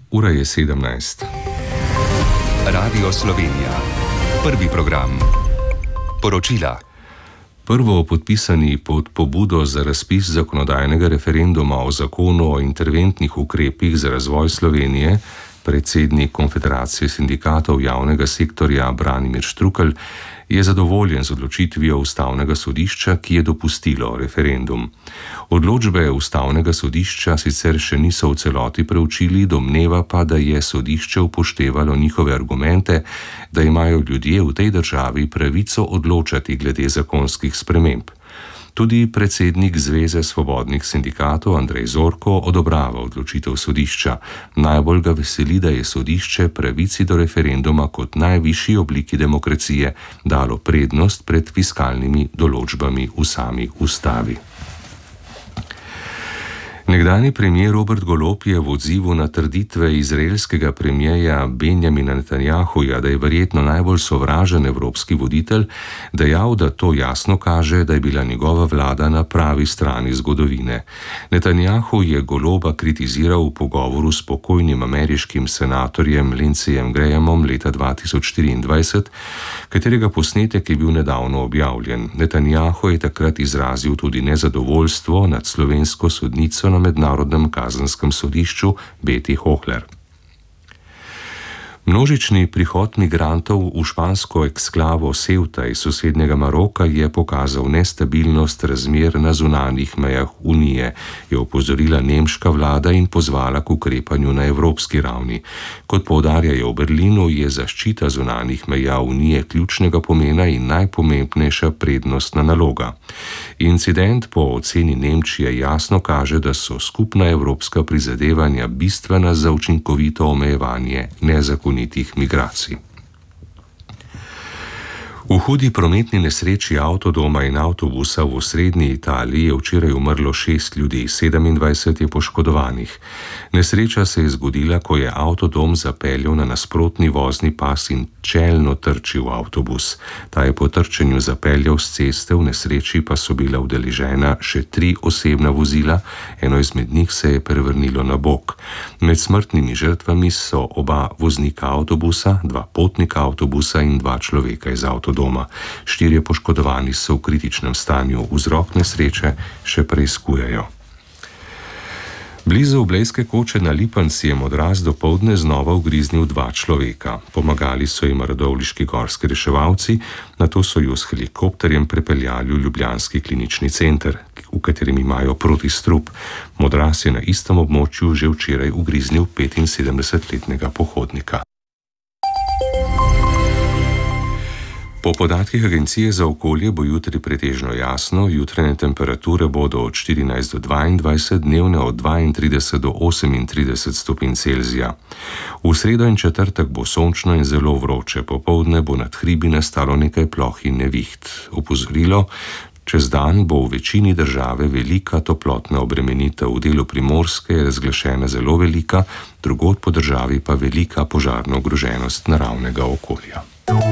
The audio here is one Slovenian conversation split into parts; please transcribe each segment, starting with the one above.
Ura je 17. Radio Slovenija. Prvi program. Poročila. Prvo podpisani pod pobudo za razpis zakonodajnega referenduma o zakonu o interventnih ukrepih za razvoj Slovenije, predsednik Konfederacije sindikatov javnega sektorja Branimir Štrukelj, je zadovoljen z odločitvijo Ustavnega sodišča, ki je dopustilo referendum. Odločbe Ustavnega sodišča sicer še niso v celoti preučili, domneva pa, da je sodišče upoštevalo njihove argumente, da imajo ljudje v tej državi pravico odločati glede zakonskih sprememb. Tudi predsednik Zveze svobodnih sindikatov Andrej Zorko odobrava odločitev sodišča. Najbolj ga veseli, da je sodišče pravici do referenduma kot najvišji obliki demokracije dalo prednost pred fiskalnimi določbami v sami ustavi. Nekdanji premier Robert Golob je v odzivu na trditve izraelskega premierja Benjamina Netanjahuja, da je verjetno najbolj sovražen evropski voditelj, dejal, da to jasno kaže, da je bila njegova vlada na pravi strani zgodovine. Netanjahu je Goloba kritiziral v pogovoru s pokojnim ameriškim senatorjem Lindseyjem Grahamom leta 2024, katerega posnetek je bil nedavno objavljen. Netanjahu je takrat izrazil tudi nezadovoljstvo nad slovensko sodnico na Mednarodnem kazenskem sodišču Beti Hohler. Množični prihod migrantov v špansko eksklavo Ceuta iz sosednjega Maroka je pokazal nestabilnost razmer na zunanjih mejah Unije, je opozorila nemška vlada in pozvala k ukrepanju na evropski ravni. Kot poudarjajo v Berlinu, je zaščita zunanjih meja Unije ključnega pomena in najpomembnejša prednostna naloga. Incident po oceni Nemčije jasno kaže, da so skupna evropska prizadevanja bistvena za učinkovito omejevanje nezakonitih migracij. V hudi prometni nesreči avtodoma in avtobusa v osrednji Italiji je včeraj umrlo 6 ljudi, 27 je poškodovanih. Nesreča se je zgodila, ko je avtodom zapeljal na nasprotni vozni pas in čelno trčil v avtobus. Ta je po trčenju zapeljal s ceste, v nesreči pa so bila udeležena še 3 osebna vozila, eno izmed njih se je prevrnilo na bok. Med smrtnimi žrtvami so oba voznika avtobusa, 2 potnika avtobusa in 2 človeka iz avtodoma. 4 poškodovani so v kritičnem stanju, vzrok nesreče še preiskujejo. Blizu Blejske koče na Lipanci je modraz dopoldne znova ugriznil 2 človeka. Pomagali so jim radovljiški gorski reševalci, nato so ju s helikopterjem prepeljali v ljubljanski klinični center, v katerem imajo protistrup. Modraz je na istem območju že včeraj ugriznil 75-letnega pohodnika. Po podatkih Agencije za okolje bo jutri pretežno jasno, jutranje temperature bodo od 14 do 22, dnevne od 32 do 38 stopinj Celzija. V sredo in četrtek bo sončno in zelo vroče, popoldne bo nad hribi nastalo nekaj ploh in neviht. Opozorilo: čez dan bo v večini države velika toplotna obremenitev, v delu Primorske je razglašena zelo velika, drugod po državi pa velika požarna ogroženost naravnega okolja.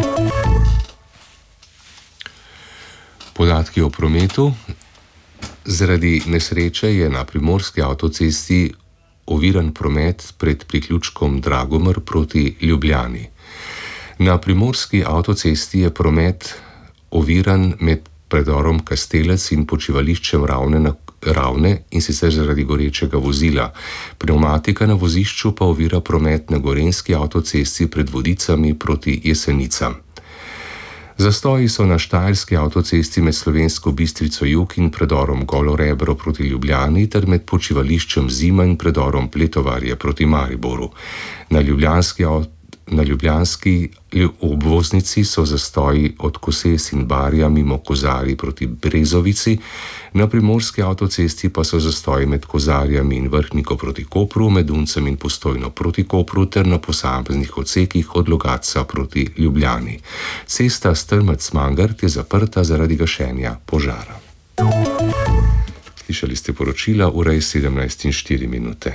Podatki o prometu. Zaradi nesreče je na primorski avtocesti oviran promet pred priključkom Dragomir proti Ljubljani. Na primorski avtocesti je promet oviran med predorom Kastelec in počivališčem Ravne in sicer zaradi gorečega vozila. Pnevmatika na vozišču pa ovira promet na gorenjski avtocesti pred Vodicami proti Jesenicam. Zastoji so na štajerski avtocesti med Slovensko Bistrico jug in predorom Golo Rebro proti Ljubljani ter med počivališčem Zima in predorom Pletovarje proti Mariboru. Na ljubljanski obvoznici so zastoji od Koses in Barja mimo Kozarij proti Brezovici, na primorski avtocesti pa so zastoji med Kozarjami in Vrhniko proti Kopru, med Uncem in Postojno proti Kopru ter na posameznih odsekih od Logatca proti Ljubljani. Cesta Strmec-Mangart je zaprta zaradi gašenja požara. Slišali ste poročila, ura je 17:04.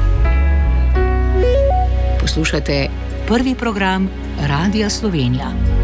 Poslušate prvi program Radia Slovenija.